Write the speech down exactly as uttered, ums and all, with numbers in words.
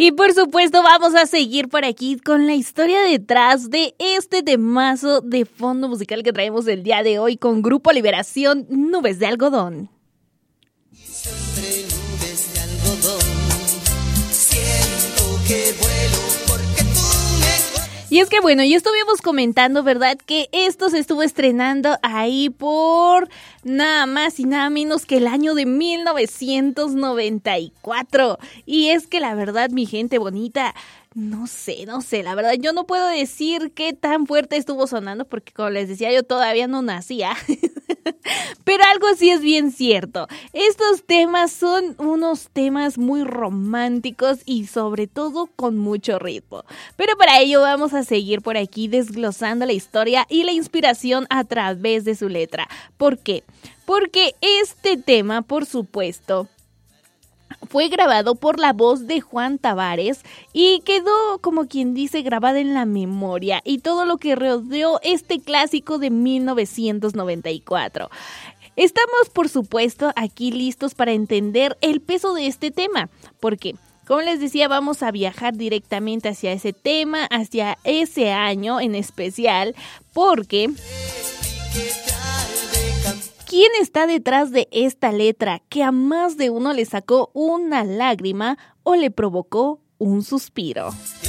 Y por supuesto vamos a seguir por aquí con la historia detrás de este temazo de fondo musical que traemos el día de hoy con Grupo Liberación, Nubes de Algodón. Entre nubes de algodón, siento que vuelo porque tú me... Y es que bueno, ya estuvimos comentando, ¿verdad? Que esto se estuvo estrenando ahí por nada más y nada menos que el año de mil novecientos noventa y cuatro. Y es que la verdad, mi gente bonita, no sé, no sé, la verdad yo no puedo decir qué tan fuerte estuvo sonando porque como les decía yo todavía no nacía. Pero algo sí es bien cierto, estos temas son unos temas muy románticos y sobre todo con mucho ritmo. Pero para ello vamos a seguir por aquí desglosando la historia y la inspiración a través de su letra. ¿Por qué? Porque este tema, por supuesto, fue grabado por la voz de Juan Tavares y quedó, como quien dice, grabada en la memoria y todo lo que rodeó este clásico de mil novecientos noventa y cuatro. Estamos, por supuesto, aquí listos para entender el peso de este tema, porque, como les decía, vamos a viajar directamente hacia ese tema, hacia ese año en especial, porque... ¿quién está detrás de esta letra que a más de uno le sacó una lágrima o le provocó un suspiro?